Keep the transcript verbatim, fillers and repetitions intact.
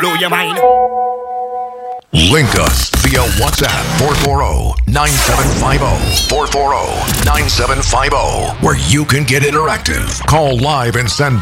blow your mind. Link us via WhatsApp four four zero, nine seven five zero, four four zero, nine seven five zero, where you can get interactive. Call live and send